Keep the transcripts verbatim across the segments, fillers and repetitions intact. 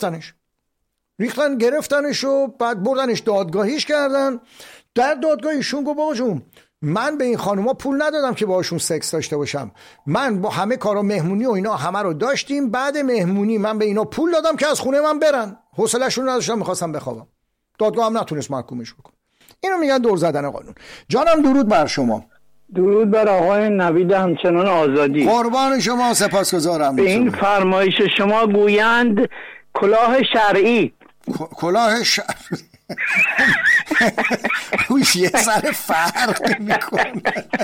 گرفتنش ریختن گرفتنش و بعد بردنش دادگاهیش کردن. در دادگاهیشون گفت آقا جون من به این خانوما پول ندادم که باهاشون سکس داشته باشم، من با همه کارا مهمونی و اینا همه رو داشتیم، بعد مهمونی من به اینا پول دادم که از خونه من برن، حوصله‌شون نداشتم میخواستم بخوابم. دادگاه هم نتونست محکومش بکنه. اینو میگن دور زدن قانون. جانم درود بر شما. درود بر آقای نوید همچنان آزادی. قربان شما، سپاسگزارم. به این فرمایش شما گویند کلاه شرعی. کلاه شرعی اوش یه سر فرق میکنه.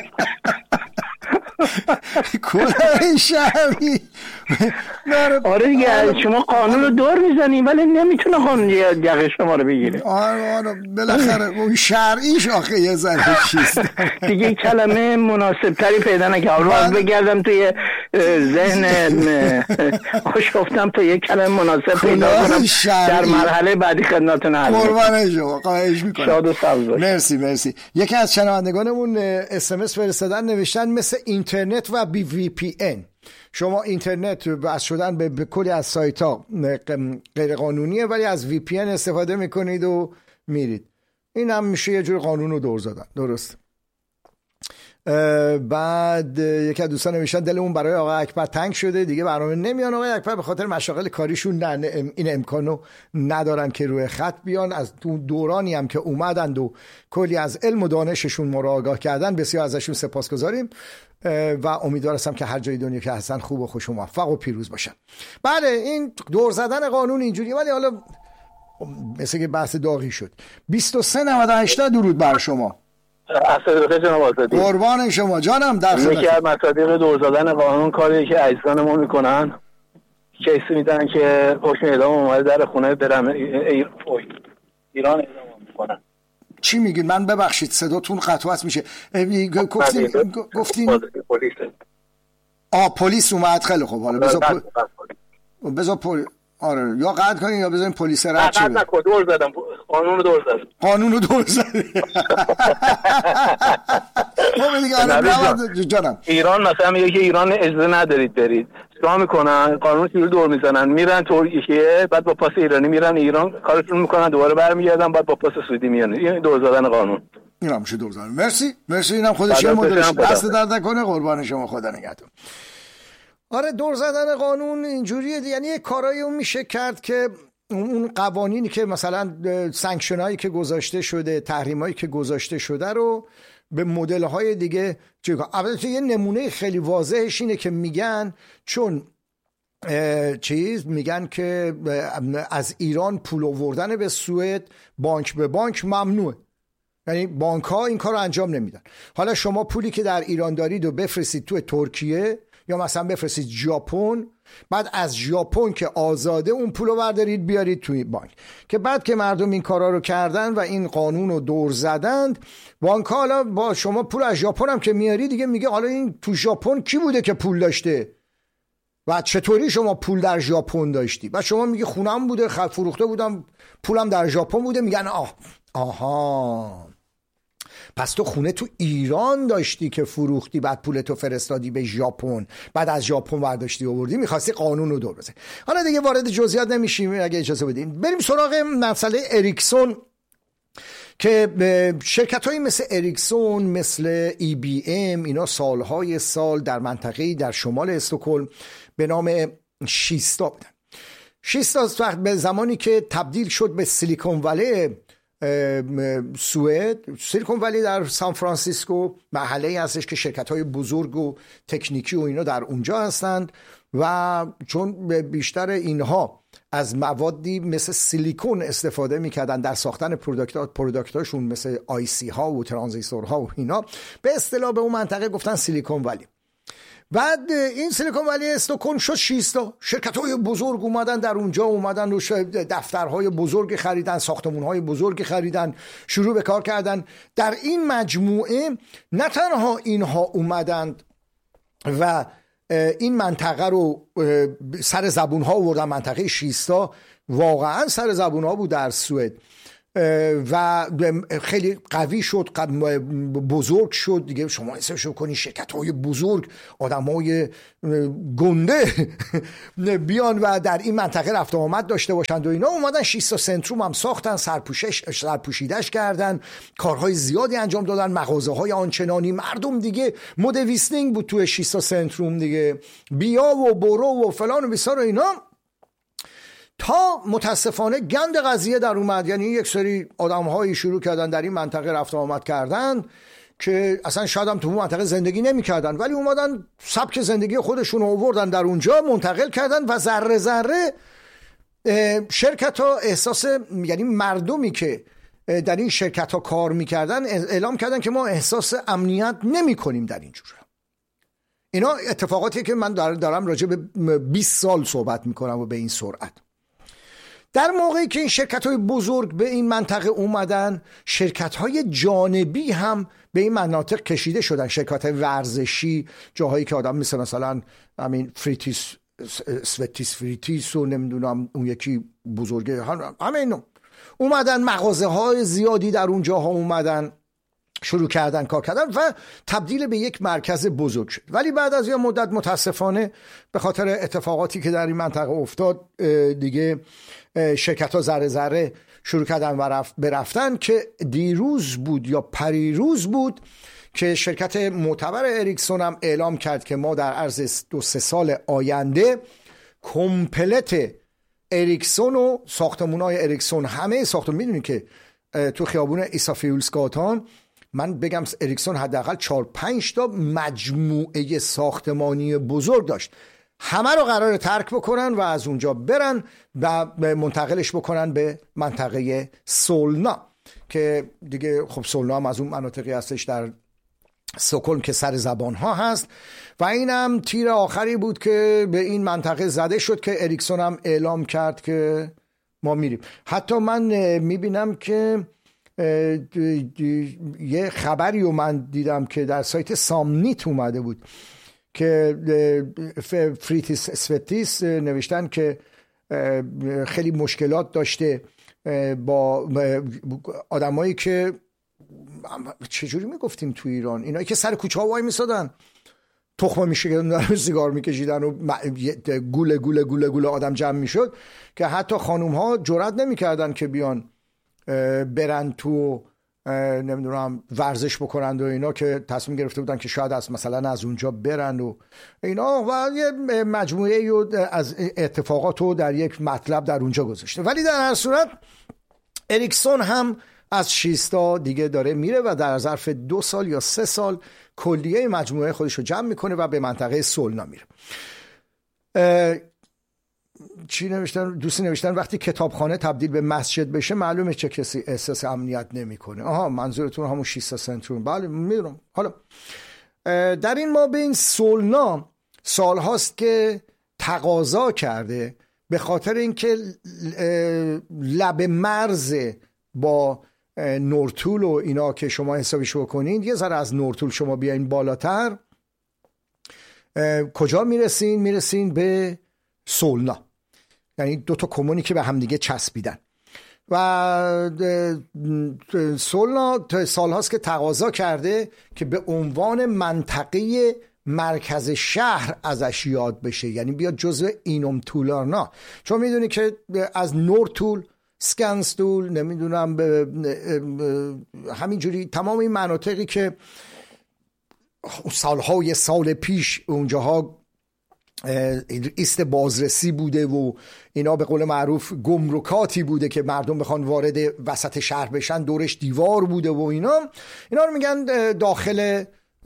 کلاه شرعی. آره دیگه شما قانون رو دور میزنیم ولی نمیتونه قانون یقه شما رو بگیره. آره آره بالاخره اون شرعیش آخه یه ذره چیست دیگه کلمه مناسب تری پیدا نکردم. رو بگردم توی ذهن آشفتم تا یه کلمه مناسب پیدا کنم در مرحله بعدی خدمتتون هستم. قربان شما، خواهش میکنم. شاد و سبز باشید. مرسی مرسی. یکی از شنوندگانمون اس ام اس فرستادن، نوشتن مثل اینترنت و بی وی پی ان. شما اینترنت بس شدن به, به کلی از سایت ها غیر قانونیه ولی از وی پی ان استفاده میکنید و میرید. این هم میشه یه جور قانون رو دور زدن. درست. بعد یکی از دوستان نوشتن دلمون برای آقای اکبر تنگ شده، دیگه برنامه نمیان آقای اکبر به خاطر مشاغل کاریشون نه این امکانو ندارن که روی خط بیان. از اون دورانی هم که اومدند و کلی از علم و دانششون ما رو آگاه کردن بسیار ازشون سپاسگزاریم و امیدوار هستم که هر جای دنیا که هستن خوب و خوش و موفق و پیروز باشن. بله این دور زدن قانون اینجوری، ولی حالا مثل که بحث داغی شد. بیست و سه نود و هشت درود بر شما. اصلا بخیر جناب آزادی. قربان شما جانم. در خدمت. یکی از مصادیق دور زدن قانون کاری که عزیزان ما میکنن، کیس میدن که حکم اعدام اومده در خونه برم ایران اعدام میکنن. چی میگین؟ من ببخشید صداتون قطعات میشه. گفتین گفتین پلیس. آ پلیس اومد. خیلی خوب. حالا بذار پل... بذار پل... آره یا قطع کنین یا بذارین پلیس رد شه. نه نه دور زدم. قانون رو دور زدم. قانون رو دور زدم. خب دیگه الان جانم. ایران مثلا میگه که ایران اجازه ندارید برید. چیکار میکنن؟ قانون رو دور میزنن، میرن ترکیه، بعد با پاس ایرانی میرن ایران کارشون میکنن، دوباره برمیگردن، بعد با پاس سعودی میان. این دور زدن قانون. اینا میشه دور زدن. مرسی. مرسی. اینم خودش یه مدلش. دست درد نکنه. قربان شما. خدا نگهدار. آره دور زدن قانون اینجوریه، یعنی یه کارایی اون میشه کرد که اون قوانینی که مثلا سانکشنایی که گذاشته شده، تحریمایی که گذاشته شده رو به مدل‌های دیگه چیکار. البته یه نمونه خیلی واضحش اینه که میگن چون چیز میگن که از ایران پول آوردن به سوئد بانک به بانک ممنوعه، یعنی بانک ها این کار رو انجام نمیدن. حالا شما پولی که در ایران دارید و بفرستید تو ترکیه یا مثلا بفرستید ژاپن، بعد از ژاپن که آزاده اون پول رو بردارید بیارید توی بانک. که بعد که مردم این کارا رو کردن و این قانون رو دور زدند، بانک ها حالا با شما پول از ژاپن هم که میاری دیگه میگه حالا این تو ژاپن کی بوده که پول داشته و چطوری شما پول در ژاپن داشتی؟ و شما میگه خونم بوده، فروخته بودم، پولم در ژاپن بوده. میگن آه آها پس تو خونه تو ایران داشتی که فروختی، بعد پولتو فرستادی به ژاپن، بعد از ژاپن برداشتی آوردی، می‌خواستی قانون رو دور بزنی. حالا دیگه وارد جزئیات نمیشیم اگه اجازه بدین. بریم سراغ مسئله اریکسون که شرکت‌هایی مثل اریکسون، مثل ای بی ام، اینا سالهای سال در منطقه‌ای در شمال استکهلم به نام شیستا بودن. شیستا وقت به زمانی که تبدیل شد به سیلیکون ولی سوئد، سیلیکون ولی در سان فرانسیسکو محله‌ای هستش که شرکت‌های بزرگ و تکنیکی و اینا در اونجا هستند و چون بیشتر اینها از موادی مثل سیلیکون استفاده می‌کردن در ساختن پروداکت‌ها، پروداکت‌هاشون مثل آی سی ها و ترانزیستورها و اینا، به اصطلاح به اون منطقه گفتن سیلیکون ولی. بعد این سیلیکون ولی استکهلم شد شیستا. شرکت‌های بزرگ اومدن در اونجا، اومدن و دفترهای بزرگ خریدن، ساختمان‌های بزرگ خریدن، شروع به کار کردن. در این مجموعه نه تنها اینها اومدند و این منطقه رو سر زبون‌ها آوردن، منطقه شیستا واقعا سر زبون‌ها بود در سوئد، و خیلی قوی شد، بزرگ شد دیگه. شما حسابشو کنی شرکت های بزرگ، آدم های گنده بیان و در این منطقه رفت آمد داشته باشند و اینا. اومدن شیستا سنتروم هم ساختن، سرپوشش سرپوشیدش کردن، کارهای زیادی انجام دادن، مغازه های آنچنانی. مردم دیگه مد ویسلینگ بود توی شیستا سنتروم دیگه، بیا و برو و فلان و بیسار و اینا، تا متاسفانه گند قضیه در اومد. یعنی یک سری آدم هایی شروع کردن در این منطقه رفت آمد کردن که اصلا شاید هم تو اون منطقه زندگی نمی کردن، ولی اومدن سبک زندگی خودشون رو آوردن در اونجا، منتقل کردن و ذره ذره شرکت ها احساس، یعنی مردمی که در این شرکت ها کار میکردن اعلام کردن که ما احساس امنیت نمی کنیم در این جوره. اینا اتفاقاتی که من دارم راجع به بیست سال صحبت میکنم و به این سرعت. در موقعی که این شرکت های بزرگ به این منطقه اومدن، شرکت های جانبی هم به این مناطق کشیده شدن، شرکت های ورزشی، جاهایی که آدم مثل مثلا همین فریتیس سوتیس فریتیس و نمیدونم اون یکی بزرگه همه اینو اومدن، مغازه های زیادی در اون جاها اومدن، شروع کردن کار کردن و تبدیل به یک مرکز بزرگ شد. ولی بعد از یه مدت متاسفانه به خاطر اتفاقاتی که در این منطقه افتاد دیگه شرکت ها ذره ذره شروع کردن و رفت برفتن، که دیروز بود یا پریروز بود که شرکت معتبر اریکسون هم اعلام کرد که ما در عرض دو سه سال آینده کمپلت اریکسون و ساختمونای اریکسون، همه ساختمون، میدونید که تو خیابون ایسافیولسگاتان من بگم اریکسون حداقل چهار پنج تا مجموعه ساختمانی بزرگ داشت، همه رو قرار ترک بکنن و از اونجا برن و منتقلش بکنن به منطقه سولنا، که دیگه خب سولنا هم از اون مناطقی هستش در استکهلم که سر زبان ها هست. و این هم تیر آخری بود که به این منطقه زده شد که اریکسون هم اعلام کرد که ما میریم. حتی من میبینم که یه خبری رو من دیدم که در سایت سامنیت اومده بود که فریتیس سوتیس نوشتن که خیلی مشکلات داشته با آدمایی که چجوری میگفتیم تو ایران، اینایی که سر کوچه ها وای میسادن تخمه میشکندن، سیگار میکشیدن و گوله گوله گوله گوله آدم جمع میشد، که حتی خانوم ها جرئت نمیکردن که بیان برن تو نمیدونم ورزش بکنند و اینا، که تصمیم گرفته بودن که شاید از مثلا از اونجا برن و اینا، و یه مجموعه از اتفاقات رو در یک مطلب در اونجا گذاشته. ولی در هر صورت اریکسون هم از شیستا دیگه داره میره و در ظرف دو سال یا سه سال کلیه مجموعه خودش رو جمع میکنه و به منطقه سولنا میره. چی نوشتن؟ دوستی نوشتن وقتی کتابخانه تبدیل به مسجد بشه معلومه چه کسی احساس امنیت نمیکنه. آها، منظورتون همون شیستا سنتروم. بله میدونم. حالا در این ما بین سولنا سال هاست که تقاضا کرده به خاطر اینکه لب مرز با نورتول و اینا که شما حسابش بکنین، یه ذره از نورتول شما بیاین بالاتر، کجا میرسین؟ میرسین به سولنا، یعنی دو تا کمونی که به هم دیگه چسبیدن. و سولنا سال هاست که تقاضا کرده که به عنوان منطقه مرکز شهر ازش یاد بشه، یعنی بیاد جزو اینوم تولارنا. چون میدونی که از نورتول، سکنستول، نمیدونم همینجوری تمام این مناطقی که سالهای سال پیش اونجاها ایست بازرسی بوده و اینا، به قول معروف گمرکاتی بوده که مردم بخوان وارد وسط شهر بشن، دورش دیوار بوده و اینا اینا رو میگن داخل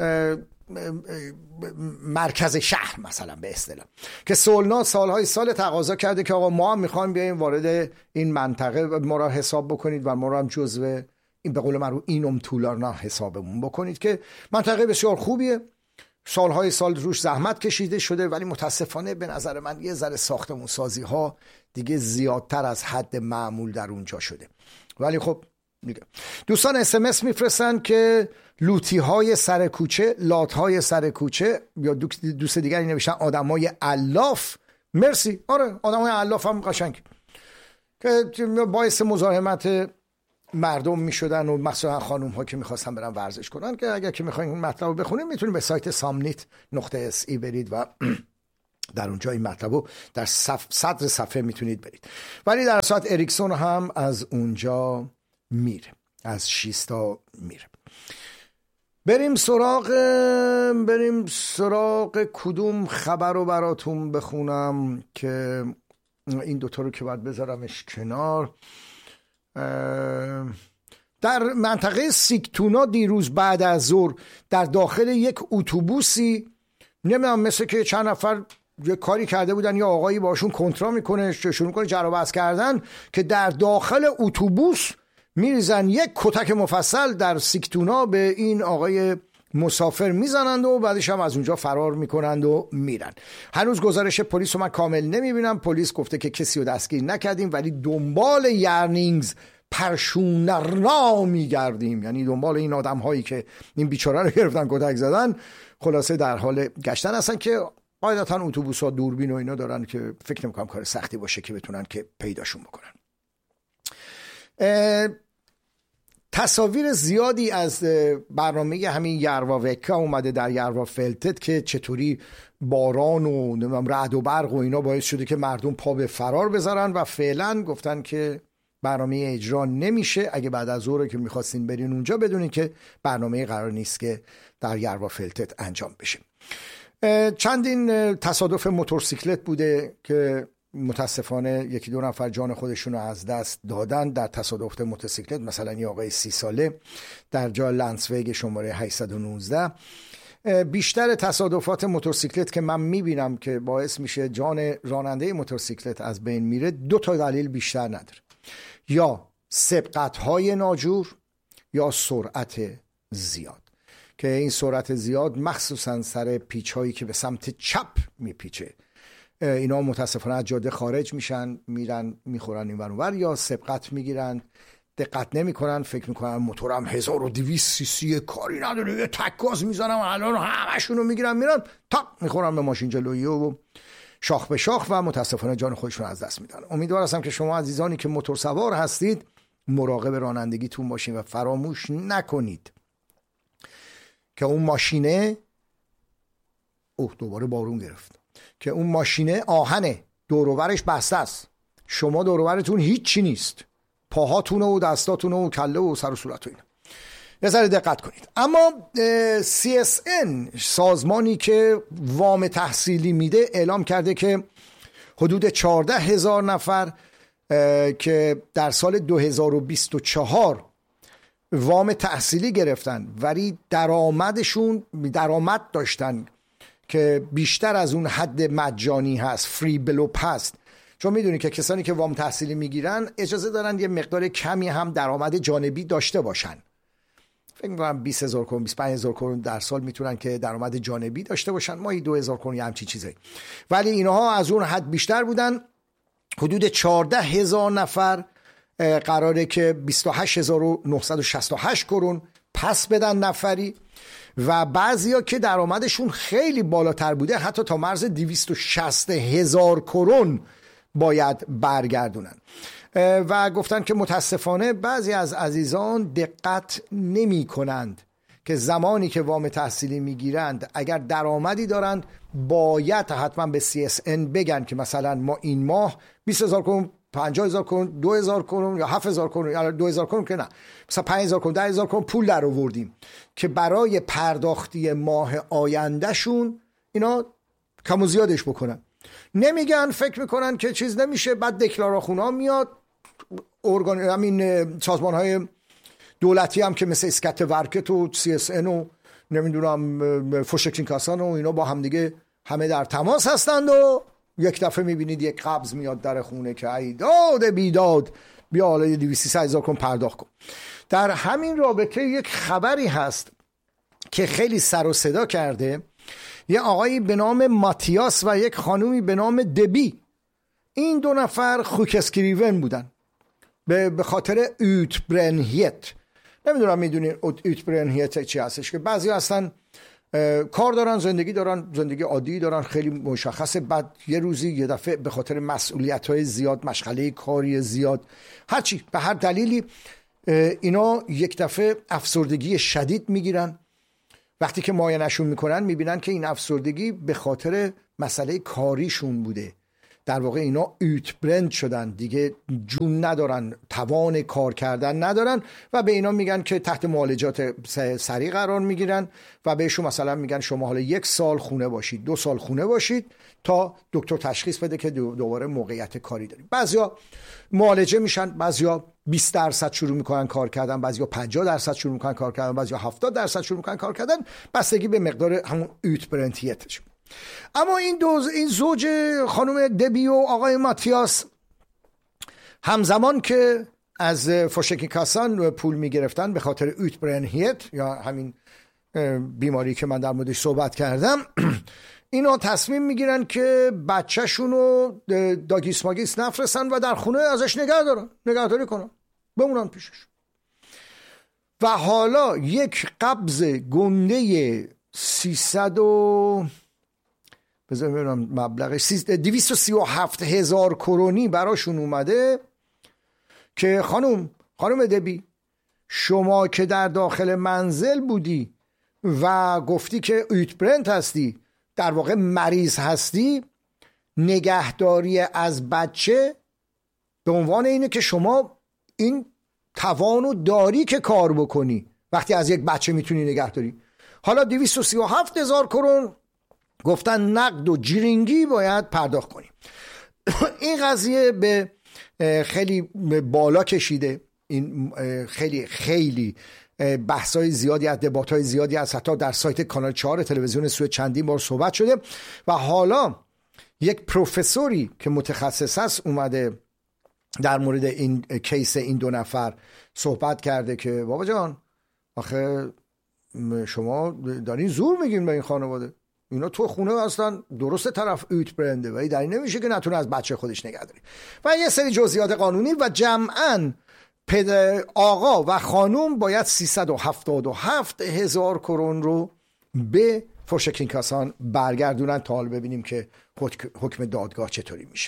مرکز شهر مثلا به اصطلاح. که سولنا سالهای سال تقاضا کرده که آقا ما هم میخوایم بیایم وارد این منطقه و ما را حساب بکنید و ما را هم جزو این به قول معروف اینوم تولارنا حسابمون بکنید، که منطقه بسیار خوبیه، سالهای سال روش زحمت کشیده شده، ولی متاسفانه به نظر من یه ذره ساختمون سازی ها دیگه زیادتر از حد معمول در اونجا شده. ولی خب دیگه دوستان اس ام اس میفرستن که لوتی های سر کوچه، لات های سر کوچه، یا دوست دیگری نوشتن آدمای الاف. مرسی. آره، آدمای الاف هم قشنگ که باعث مزاحمت مردم میشدن و مثلا خانوم ها که میخواستن برن ورزش کنن، که اگر که میخواین این مطلب رو بخونید میتونید به سایت سامنیت نقطه اس ای برید و در اونجا این مطلب رو در صف... صدر صفحه میتونید برید. ولی در ساعت اریکسون هم از اونجا میره، از شیستا میره. بریم سراغ بریم سراغ کدوم خبر رو براتون بخونم که این دوتا رو که باید بذارمش کنار. در منطقه سیکتونا دیروز بعد از ظهر در داخل یک اتوبوسی، نمیدونم مثل که چند نفر یه کاری کرده بودن یا آقایی باشون کنترل میکنه، شروع کنه جر و بحث کردن، که در داخل اتوبوس میریزن یک کتک مفصل در سیکتونا به این آقای مسافر میزنند و بعدش هم از اونجا فرار میکنند و میرن. هنوز گزارش پلیس رو من کامل نمیبینم. پلیس گفته که کسی رو دستگیر نکردیم ولی دنبال یرنینگز پرشونرنا میگردیم، یعنی دنبال این آدم هایی که این بیچاره رو گرفتن کتک زدن. خلاصه در حال گشتن هستن که قاعدتا اتوبوس ها دوربین و اینا دارن که فکر نمیکنم کار سختی باشه که بتونن که پیداشون بکنن. تصاویر زیادی از برنامه همین یرووکا اومده در یروفلتت که چطوری باران و رعد و برق و اینا باعث شده که مردم پا به فرار بذارن و فعلا گفتن که برنامه اجرا نمیشه. اگه بعد از ظهر که میخواستین برین اونجا بدونین که برنامه قرار نیست که در یروفلتت انجام بشه. چندین تصادف موتورسیکلت بوده که متاسفانه یکی دو نفر جان خودشون رو از دست دادن در تصادف موتورسیکلت. مثلا یه آقای سی ساله در جا لنسویگ شماره هشتصد و نوزده. بیشتر تصادفات موتورسیکلت که من میبینم که باعث میشه جان راننده موتورسیکلت از بین میره، دو تا دلیل بیشتر نداره: یا سبقت‌های ناجور یا سرعت زیاد، که این سرعت زیاد مخصوصا سر پیچ‌هایی که به سمت چپ میپیچه، اینا متاسفانه از جاده خارج میشن، میرن میخورن این ور اونور، یا سبقت میگیرن دقت نمیکنن، فکر میکنن موتورم هزار و دویست سی سی کاری نداره، یه تک گاز میزنم الان همشون رو میگیرن میرن تا میخورن به ماشین جلویی و شاخ به شاخ و متاسفانه جان خودشون از دست میدن. امیدوار هستم که شما عزیزانی که موتور سوار هستید مراقب رانندگیتون باشین و فراموش نکنید که اون ماشینه اوه دوباره بارون گرفت که اون ماشینه آهنه، دور و برش بسته است، شما دور و برتون هیچ چی نیست، پاهاتون و دستاتون و کله و سر و صورت و اینا. یه ذره دقت کنید. اما سی اس ان سازمانی که وام تحصیلی میده اعلام کرده که حدود چهارده هزار نفر که در سال دو هزار و بیست و چهار وام تحصیلی گرفتن ولی درآمدشون درآمد داشتن که بیشتر از اون حد مجانی هست، فری بلوپ هست، چون میدونی که کسانی که وام تحصیلی میگیرن اجازه دارن یه مقدار کمی هم درآمد جانبی داشته باشن. فکر می‌کنم بیست هزار کرون بیست و پنج هزار کرون در سال میتونن که درآمد جانبی داشته باشن، ماهی دو هزار کرون یا همچین چیزایی. ولی اینها از اون حد بیشتر بودن. حدود چهارده هزار نفر قراره که بیست و هشت هزار و نهصد و شصت و هشت کرون پس بدن نفری، و بعضیا که درآمدشون خیلی بالاتر بوده حتی تا مرز دویست و شصت هزار کرون باید برگردونن. و گفتن که متاسفانه بعضی از عزیزان دقت نمی کنند که زمانی که وام تحصیلی میگیرند اگر درآمدی دارند باید حتما به سی اس ان بگن که مثلا ما این ماه بیست هزار کرون، پنجاه هزار کرون، دو هزار کرون یا هفت هزار کرون یا دو هزار کرون که نه، مثلا پنج هزار کرون، ده هزار کرون پول در آوردیم که برای پرداختی ماه آیندهشون اینا کم و زیادش بکنن. نمیگن، فکر میکنن که چیز نمیشه، بعد دکلاراخونا میاد، ارگان همین سازمان های دولتی هم که مثل اسکت ورکت و سی اس ان و نمیدونم فوشکین کاسان و اینا با هم دیگه همه در تماس هستند و یک دفعه میبینید یک قبض میاد در خونه که ای داد بیداد بیا حالا دویست هزار کن پرداخت کن. در همین رابطه یک خبری هست که خیلی سر و صدا کرده. یه آقایی به نام ماتیاس و یک خانومی به نام دبی، این دو نفر خوکسکریون بودن به خاطر اوتبرنهیت. نمیدونم میدونین اوتبرنهیت چی هستش، که بعضی هستن کار دارن، زندگی دارن، زندگی عادی دارن خیلی مشخصه، بعد یه روزی یه دفعه به خاطر مسئولیت‌های زیاد، مشغله کاری زیاد، هرچی به هر دلیلی اینا یک دفعه افسردگی شدید میگیرن. وقتی که معاینه‌شون میکنن میبینن که این افسردگی به خاطر مسئله کاریشون بوده. در واقع اینا اوتبرند شدن، دیگه جون ندارن، توان کار کردن ندارن و به اینا میگن که تحت معالجات سریع قرار میگیرن و بهشون مثلا میگن شما حالا یک سال خونه باشید، دو سال خونه باشید تا دکتر تشخیص بده که دوباره موقعیت کاری دارید. بعضیا معالجه میشن، بعضیا بیست درصد شروع میکنن کار کردن، بعضیا پنجاه درصد شروع میکنن کار کردن، بعضیا هفتاد درصد شروع میکنن کار کردن، بستگی به مقدار همون اوتبرنتیتش. اما این دو این زوج خانم دبی و آقای ماتیاس همزمان که از فورشکینکاسان پول میگرفتن به خاطر اوتبرنهیت یا همین بیماری که من در موردش صحبت کردم، اینا تصمیم میگیرن که بچه‌شونو داگیس ماگیس نفرستن و در خونه ازش نگه دارن، نگهداری کنن، بمونن پیشش. و حالا یک قبض گنده سیصد و بذار ببینم مبلغش دویست و سی و هفت هزار کرونی براشون اومده که خانم خانم دبی، شما که در داخل منزل بودی و گفتی که اوتبرنت هستی، در واقع مریض هستی، نگهداری از بچه به عنوان اینه که شما این توانو داری که کار بکنی وقتی از یک بچه میتونی نگهداری. حالا دویست و سی و هفت هزار کرون گفتن نقد و جیرینگی باید پرداخت کنیم. این قضیه به خیلی بالا کشیده، این خیلی خیلی بحث‌های زیادی از دبات‌های زیادی از حتی در سایت کانال چهار تلویزیون سوئد چندین بار صحبت شده و حالا یک پروفسوری که متخصص است اومده در مورد این کیس این دو نفر صحبت کرده که بابا جان آخه شما دارین زور میگین به این خانواده، اینا تو خونه هستن، درست طرف اوتبرنده ولی در این نمیشه که نتونه از بچه خودش نگه داره و یه سری جزئیات قانونی و جمعاً پدر آقا و خانوم باید سیصد و هفتاد و هفت هزار کرون رو به فورشکینکاسان برگردونن تا حال ببینیم که حکم دادگاه چطوری میشه.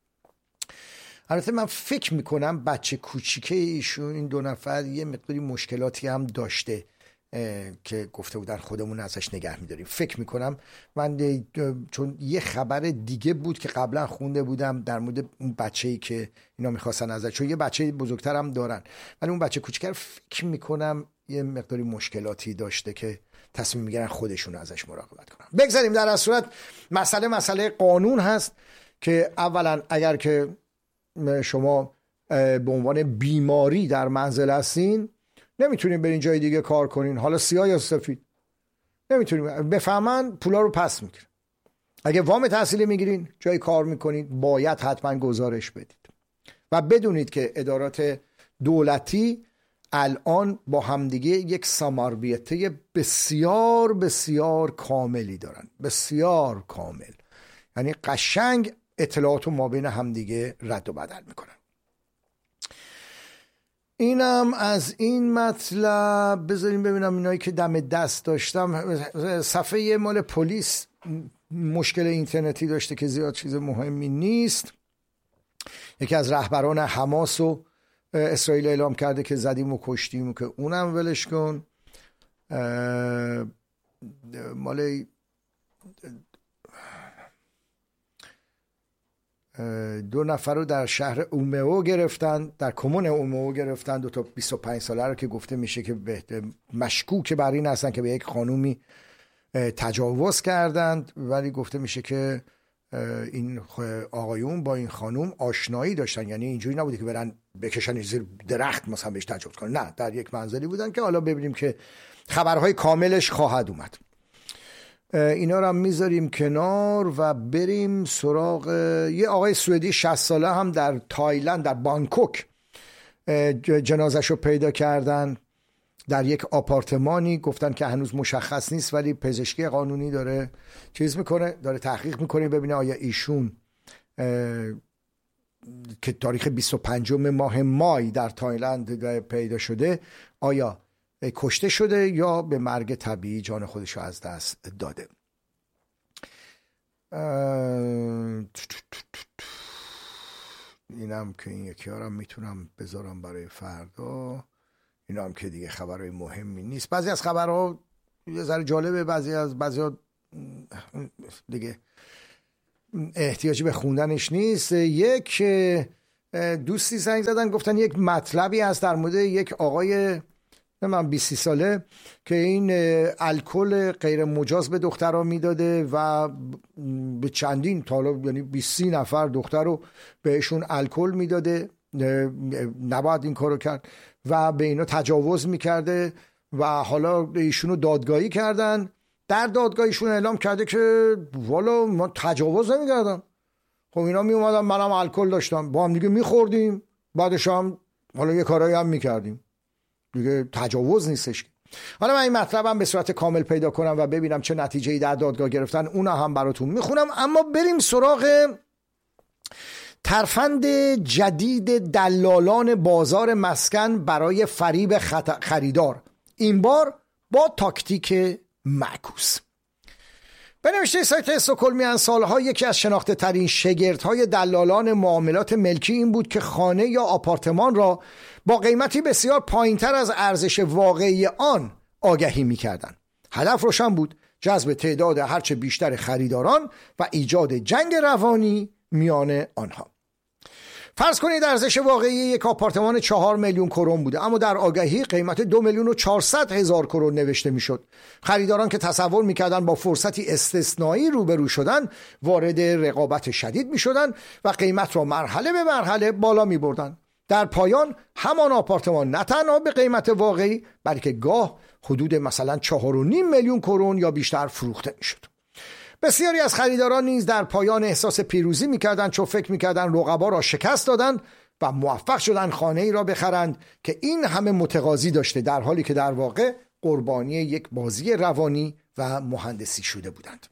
البته من فکر میکنم بچه کوچیکه ایشون این دو نفر یه مقداری مشکلاتی هم داشته که گفته بودن خودمون ازش نگه میداریم. فکر میکنم من چون یه خبر دیگه بود که قبلا خونده بودم در مورد اون بچه‌ای که اینا میخواستن ازش، چون یه بچه بزرگتر هم دارن ولی اون بچه کوچیک‌تر فکر میکنم یه مقداری مشکلاتی داشته که تصمیم میگیرن خودشون ازش مراقبت کنن. بگذاریم. در اصل صورت مسئله مسئله قانون هست که اولا اگر که شما به عنوان بیماری در منزل هستین نمیتونین برین جای دیگه کار کنین، حالا سیاه یا سفید، نمیتونین بفهمن پولا رو پس میگیرن. اگه وام تحصیلی میگیرین جای کار میکنین باید حتما گزارش بدید و بدونید که ادارات دولتی الان با همدیگه یک ساماربیته بسیار بسیار کاملی دارن، بسیار کامل، یعنی قشنگ اطلاعات ما بین همدیگه رد و بدل میکنن. اینم از این مطلب. بذاریم ببینم اینایی که دم دست داشتم. صفحه مال پلیس مشکل اینترنتی داشته که زیاد چیز مهمی نیست. یکی از رهبران حماس و اسرائیل اعلام کرده که زدیم و کشتیم و که اونم ولش کن. مال دو نفر رو در شهر اومئو گرفتن، در کمون اومئو گرفتن، دو تا بیست و پنج ساله رو که گفته میشه که مشکوک بر این هستن که به یک خانومی تجاوز کردند، ولی گفته میشه که این آقایون با این خانوم آشنایی داشتن، یعنی اینجوری نبوده که برن بکشن زیر درخت مثلا بهش تجاوز کنن، نه، در یک منزلی بودن که حالا ببینیم که خبرهای کاملش خواهد اومد. اینا رو هم میذاریم کنار و بریم سراغ یه آقای سوئدی شصت ساله هم در تایلند در بانکوک جنازش رو پیدا کردن در یک آپارتمانی. گفتن که هنوز مشخص نیست ولی پزشکی قانونی داره چیز میکنه، داره تحقیق میکنه ببینه آیا ایشون که تاریخ بیست و پنجم ماه مای در تایلند پیدا شده آیا کشته شده یا به مرگ طبیعی جان خودش رو از دست داده. اینم که این یکی ها رو میتونم بذارم برای فردا. اینا هم که دیگه خبرهای مهمی نیست. بعضی از خبرها یه ذره جالبه، بعضی از بعضی ها دیگه احتیاجی به خوندنش نیست. یک دوستی زنگ زدن گفتن یک مطلبی هست در مورد یک آقای من بیست ساله که این الکل غیر مجاز به دخترها میداده و به چندین تا یعنی بیست نفر دختر رو بهشون الکل میداده، نباید این کارو کرد و به اینا تجاوز میکرده و حالا ایشونو دادگاهی کردن. در دادگاهیشون اعلام کرده که والا ما تجاوز نمیکردم، خب اینا می اومدن منم الکل داشتم با هم دیگه میخوردیم، بعدش هم حالا یه کارایی هم میکردیم دیگه، تجاوز نیستش. حالا من این مطلبم به صورت کامل پیدا کنم و ببینم چه نتیجه‌ای در دادگاه گرفتن اونا هم براتون میخونم. اما بریم سراغ ترفند جدید دلالان بازار مسکن برای فریب خریدار، این بار با تاکتیک معکوس. به نوشته سایت استکهلمیان سالها یکی از شناخته ترین شگردهای دلالان معاملات ملکی این بود که خانه یا آپارتمان را با قیمتی بسیار پایینتر از ارزش واقعی آن آگهی می کردن. هدف روشن بود: جذب تعداد هرچه بیشتر خریداران و ایجاد جنگ روانی میان آنها. فرض کنید ارزش واقعی یک آپارتمان چهار میلیون کرون بوده، اما در آگهی قیمت دو میلیون و چهارصد هزار کرون نوشته میشد. خریداران که تصور میکردن با فرصتی استثنایی روبرو شدن وارد رقابت شدید میشدن و قیمت را مرحله به مرحله بالا میبردن. در پایان همان آپارتمان نه تنها به قیمت واقعی بلکه گاه حدود مثلا چهار و نیم میلیون کرون یا بیشتر فروخته میشد. بسیاری از خریداران نیز در پایان احساس پیروزی میکردند، چون فکر میکردند رقبا را شکست دادند و موفق شدند خانه ای را بخرند که این همه متقاضی داشته، در حالی که در واقع قربانی یک بازی روانی و مهندسی شده بودند.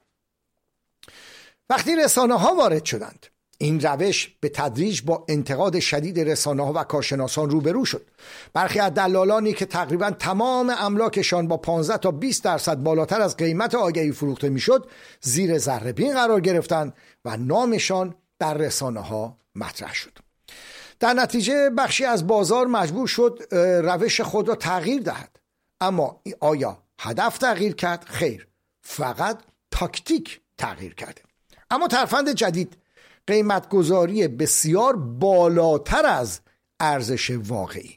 وقتی رسانه ها وارد شدند، این روش به تدریج با انتقاد شدید رسانه ها و کارشناسان روبرو شد. برخی از دلالانی که تقریبا تمام املاکشان با پانزده تا بیست درصد بالاتر از قیمت آگهی فروخته میشد زیر ذره بین قرار گرفتند و نامشان در رسانه ها مطرح شد. در نتیجه بخشی از بازار مجبور شد روش خود را تغییر دهد. اما آیا هدف تغییر کرد؟ خیر، فقط تاکتیک تغییر کرده. اما ترفند جدید قیمتگذاری بسیار بالاتر از ارزش واقعی.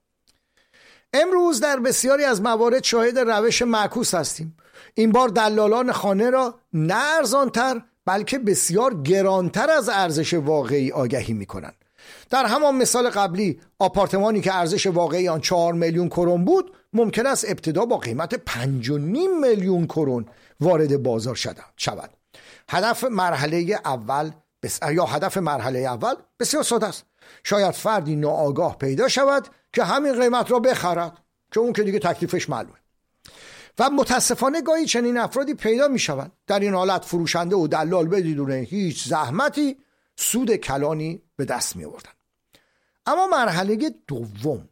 امروز در بسیاری از موارد شاهد روش معکوس هستیم. این بار دلالان خانه را نه ارزانتر بلکه بسیار گرانتر از ارزش واقعی آگهی می کنند. در همان مثال قبلی آپارتمانی که ارزش واقعی آن چهار میلیون کرون بود ممکن است ابتدا با قیمت پنج و نیم میلیون کرون وارد بازار شود. هدف مرحله اول بس... یا هدف مرحله اول بسیار ساده است. شاید فردی ناآگاه پیدا شود که همین قیمت را بخرد، که اون که دیگه تکلیفش معلومه. و متاسفانه گاهی چنین افرادی پیدا می شوند. در این حالت فروشنده و دلال بدون هیچ زحمتی سود کلانی به دست می آوردن. اما مرحله دوم،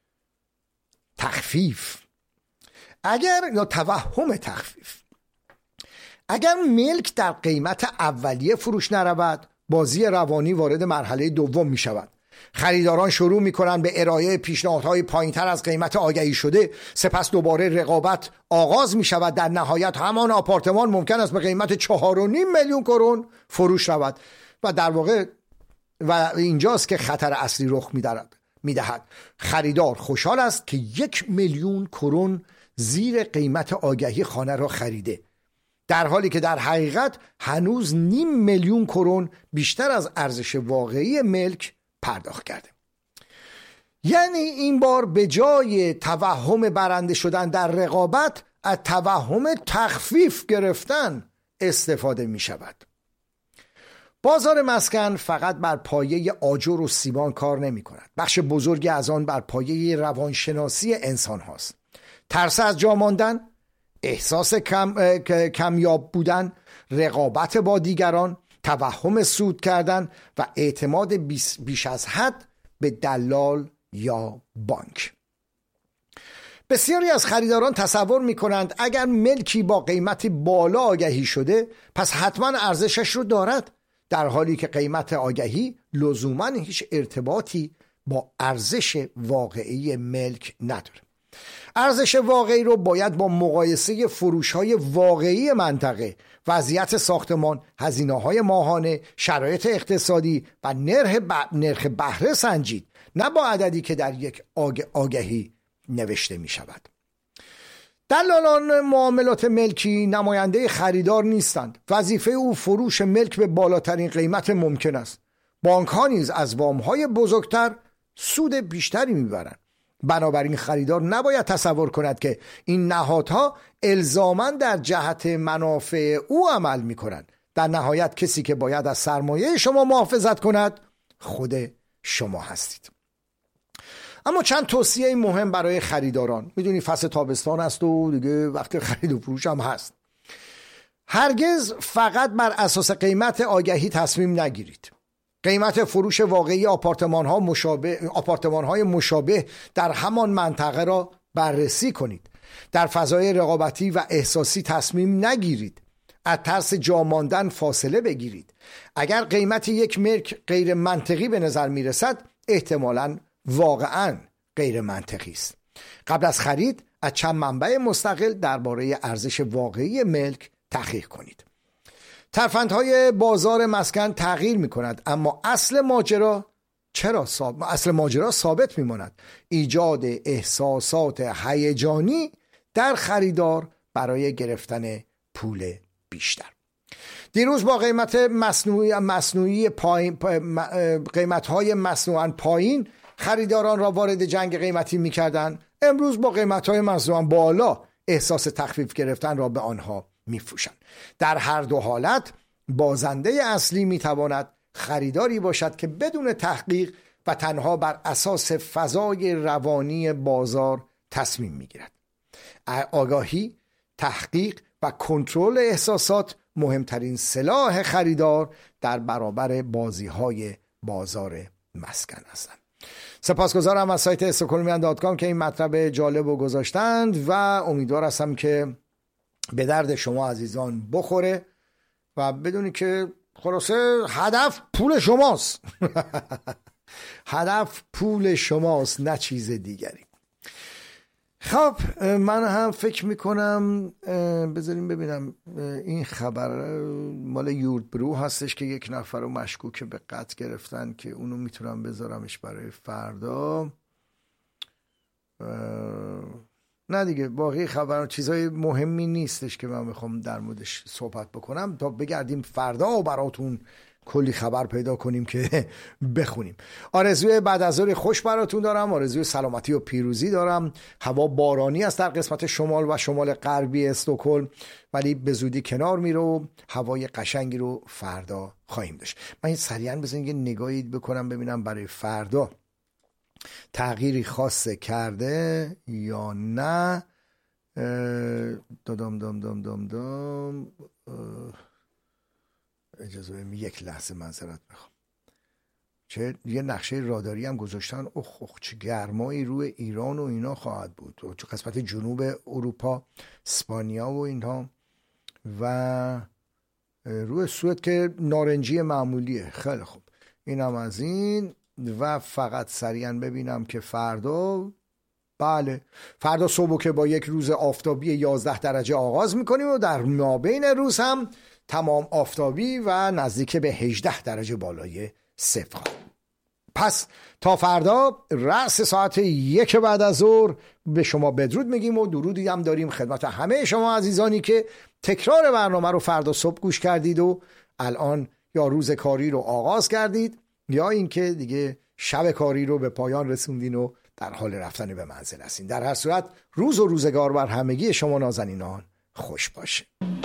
تخفیف. اگر یا توهم تخفیف اگر ملک در قیمت اولیه فروش نرود، بازی روانی وارد مرحله دوم می شود. خریداران شروع می کنند به ارائه پیشنهادهای پایینتر از قیمت آگهی شده، سپس دوباره رقابت آغاز می شود. در نهایت همان آپارتمان ممکن است به قیمت چهار و نیم میلیون کرون فروش رود و در واقع و اینجاست که خطر اصلی رخ می دهد. خریدار خوشحال است که یک میلیون کرون زیر قیمت آگهی خانه را خریده، در حالی که در حقیقت هنوز نیم میلیون کرون بیشتر از ارزش واقعی ملک پرداخت کرده. یعنی این بار به جای توهم برنده شدن در رقابت از توهم تخفیف گرفتن استفاده می شود. بازار مسکن فقط بر پایه آجر و سیمان کار نمی کند. بخش بزرگی از آن بر پایه روانشناسی انسان هاست. ترس از جا ماندن، احساس کم، کمیاب بودن، رقابت با دیگران، توهم سود کردن و اعتماد بیش از حد به دلال یا بانک. بسیاری از خریداران تصور می کنند اگر ملکی با قیمت بالا آگهی شده پس حتما ارزشش رو دارد، در حالی که قیمت آگهی لزوما هیچ ارتباطی با ارزش واقعی ملک نداره. ارزش واقعی رو باید با مقایسه فروش‌های واقعی منطقه، وضعیت ساختمان، هزینه‌های ماهانه، شرایط اقتصادی و نرخ بهره سنجید، نه با عددی که در یک آگ... آگهی نوشته می شود. دلالان معاملات ملکی نماینده خریدار نیستند. وظیفه او فروش ملک به بالاترین قیمت ممکن است. بانک ها نیز از وام های بزرگتر سود بیشتری میبرند. بنابراین خریدار نباید تصور کند که این نهادها الزاماً در جهت منافع او عمل میکنند. در نهایت کسی که باید از سرمایه شما محافظت کند خود شما هستید. اما چند توصیه مهم برای خریداران. میدونی فصل تابستان است و دیگه وقت خرید و فروش هم هست. هرگز فقط بر اساس قیمت آگهی تصمیم نگیرید. قیمت فروش واقعی آپارتمان ها مشابه آپارتمان های مشابه در همان منطقه را بررسی کنید. در فضای رقابتی و احساسی تصمیم نگیرید. از ترس جا ماندن فاصله بگیرید. اگر قیمت یک ملک غیر منطقی به نظر می رسد، احتمالاً واقعاً غیر منطقی است. قبل از خرید از چند منبع مستقل درباره ارزش واقعی ملک تحقیق کنید. ترفندهای بازار مسکن تغییر می کند، اما اصل ماجرا چرا ثابت اصل ماجرا ثابت می ماند. ایجاد احساسات هیجانی در خریدار برای گرفتن پول بیشتر. دیروز با قیمت مصنوعی مصنوعی پایین قیمت‌های مصنوعاً پایین خریداران را وارد جنگ قیمتی می‌کردند. امروز با قیمت‌های مصنوعاً بالا احساس تخفیف گرفتن را به آنها می‌فروشند. در هر دو حالت بازنده اصلی می‌تواند خریداری باشد که بدون تحقیق و تنها بر اساس فضای روانی بازار تصمیم می‌گیرد. آگاهی، تحقیق و کنترل احساسات مهمترین سلاح خریدار در برابر بازی‌های بازار مسکن هستند. سپاسگزارم از سایت استکهلمیان دات کام که این مطلب جالب رو گذاشتند و امیدوار هستم که به درد شما عزیزان بخوره و بدونی که خلاصه هدف پول شماست. هدف پول شماست، نه چیز دیگری. خب من هم فکر میکنم بذاریم ببینم این خبر مال یوردبرو هستش که یک نفر رو مشکوک به قتل گرفتن که اونو میتونم بذارمش برای فردا. نه دیگه باقی خبر چیزای مهمی نیستش که من میخوام در موردش صحبت بکنم تا بگردیم فردا و براتون کلی خبر پیدا کنیم که بخونیم. آرزوی بعد از ظهر خوش براتون دارم، آرزوی سلامتی و پیروزی دارم. هوا بارانی است در قسمت شمال و شمال غربی استکهلم، ولی به زودی کنار میره و هوای قشنگی رو فردا خواهیم داشت. من این سریعا بزنید یه نگاهی بکنم ببینم برای فردا تغییری خاصه کرده یا نه. دادم دام دام دام دام اجازه بهم یک لحظه معذرت میخوام. چه یه نقشه راداری هم گذاشتن. اخ اخ چه گرمایی روی ایران و اینا خواهد بود، چه قسمت جنوب اروپا، اسپانیا و اینها، و روی سوئد که نارنجی معمولیه. خیلی خوب، اینم از این. و فقط سریعا ببینم که فردا، بله فردا صبح که با یک روز آفتابی یازده درجه آغاز میکنیم و در مابین روز هم تمام آفتابی و نزدیک به هجده درجه بالای صفر. پس تا فردا رأس ساعت یک بعد از ظهر به شما بدرود میگیم و درودی هم داریم خدمت همه شما عزیزانی که تکرار برنامه رو فردا صبح گوش کردید و الان یا روز کاری رو آغاز کردید یا اینکه دیگه شب کاری رو به پایان رسوندین و در حال رفتن به منزل هستین. در هر صورت روز و روزگار بر همگی شما نازنینان خوش باشه.